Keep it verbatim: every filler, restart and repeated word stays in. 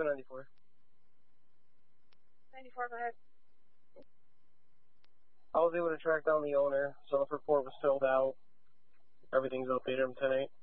ninety-four. ninety-four, go ahead. I was able to track down the owner, so the report was filled out. Everything's updated on ten eight.